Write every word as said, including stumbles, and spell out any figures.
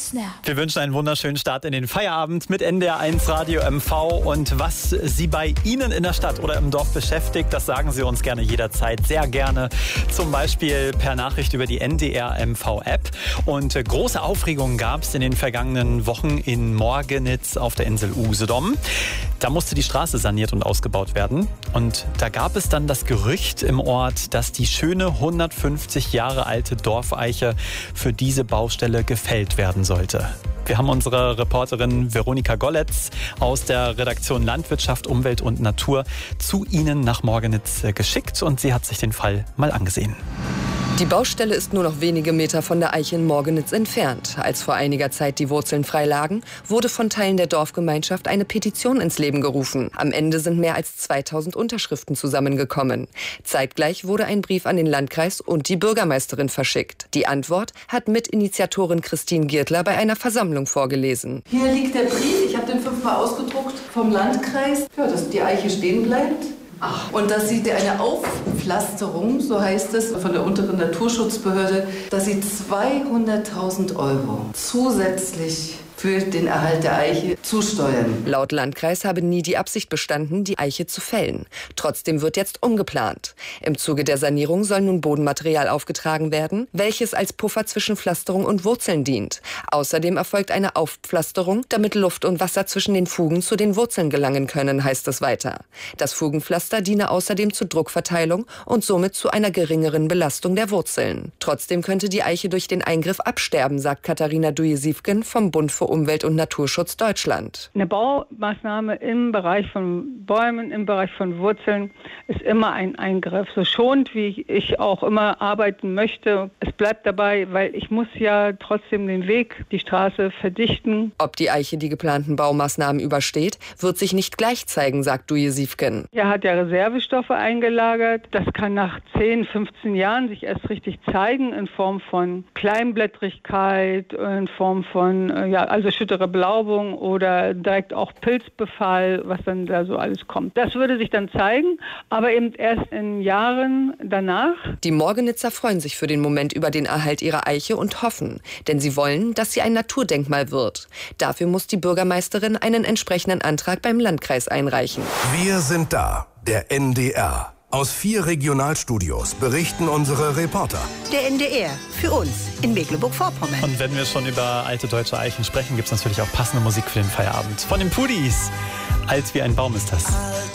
Snap. Wir wünschen einen wunderschönen Start in den Feierabend mit N D R eins Radio M V. Und was Sie bei Ihnen in der Stadt oder im Dorf beschäftigt, das sagen Sie uns gerne jederzeit, sehr gerne. Zum Beispiel per Nachricht über die N D R M V-App. Und große Aufregung gab es in den vergangenen Wochen in Morgenitz auf der Insel Usedom. Da musste die Straße saniert und ausgebaut werden. Und da gab es dann das Gerücht im Ort, dass die schöne hundertfünfzig Jahre alte Dorfeiche für diese Baustelle gefällt werden sollte. Wir haben unsere Reporterin Veronika Golletz aus der Redaktion Landwirtschaft, Umwelt und Natur zu Ihnen nach Morgenitz geschickt und sie hat sich den Fall mal angesehen. Die Baustelle ist nur noch wenige Meter von der Eiche in Morgenitz entfernt. Als vor einiger Zeit die Wurzeln frei lagen, wurde von Teilen der Dorfgemeinschaft eine Petition ins Leben gerufen. Am Ende sind mehr als zweitausend Unterschriften zusammengekommen. Zeitgleich wurde ein Brief an den Landkreis und die Bürgermeisterin verschickt. Die Antwort hat Mitinitiatorin Christine Giertler bei einer Versammlung vorgelesen. Hier liegt der Brief, ich habe den fünfmal ausgedruckt vom Landkreis, ja, dass die Eiche stehen bleibt. Ach, und dass sie eine Aufpflasterung, so heißt es, von der unteren Naturschutzbehörde, dass sie zweihunderttausend Euro zusätzlich für den Erhalt der Eiche zusteuern. Laut Landkreis habe nie die Absicht bestanden, die Eiche zu fällen. Trotzdem wird jetzt umgeplant. Im Zuge der Sanierung soll nun Bodenmaterial aufgetragen werden, welches als Puffer zwischen Pflasterung und Wurzeln dient. Außerdem erfolgt eine Aufpflasterung, damit Luft und Wasser zwischen den Fugen zu den Wurzeln gelangen können, heißt es weiter. Das Fugenpflaster diene außerdem zur Druckverteilung und somit zu einer geringeren Belastung der Wurzeln. Trotzdem könnte die Eiche durch den Eingriff absterben, sagt Katharina Duje-Siefken vom Bund für Umwelt und Naturschutz Deutschland. Eine Baumaßnahme im Bereich von Bäumen, im Bereich von Wurzeln ist immer ein Eingriff. So schonend, wie ich auch immer arbeiten möchte. Es bleibt dabei, weil ich muss ja trotzdem den Weg, die Straße verdichten. Ob die Eiche die geplanten Baumaßnahmen übersteht, wird sich nicht gleich zeigen, sagt Duje-Siefken. Er hat ja Reservestoffe eingelagert. Das kann nach zehn, fünfzehn Jahren sich erst richtig zeigen in Form von Kleinblättrigkeit, in Form von ja, also schüttere Belaubung oder direkt auch Pilzbefall, was dann da so alles kommt. Das würde sich dann zeigen, aber eben erst in Jahren danach. Die Morgenitzer freuen sich für den Moment über den Erhalt ihrer Eiche und hoffen, denn sie wollen, dass sie ein Naturdenkmal wird. Dafür muss die Bürgermeisterin einen entsprechenden Antrag beim Landkreis einreichen. Wir sind da, der N D R. Aus vier Regionalstudios berichten unsere Reporter. Der N D R, für uns in Mecklenburg-Vorpommern. Und wenn wir schon über alte deutsche Eichen sprechen, gibt es natürlich auch passende Musik für den Feierabend. Von den Pudis. Alt wie ein Baum ist das.